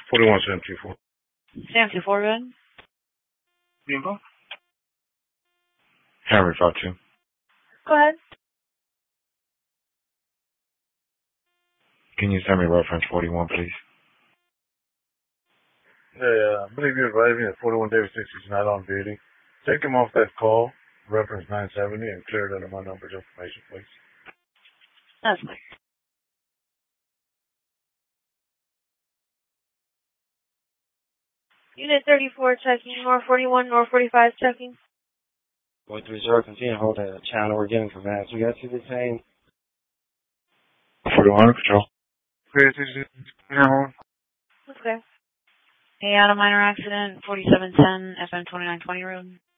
41 Sam 24. Sam 24, good. Info? Henry 52. Go ahead. Can you send me reference 41, please? Yeah, I believe you're driving at 41 David 6 is not on duty. Take him off that call, reference 970, and clear it under my number's information, please. That's fine. Unit 34 checking, North 41, North 45 checking. Going to reserve, continue to hold the channel we're getting from that. So we got to the same. 41 control. Okay. Hey, out of minor accident, 4710 FM 2920 road.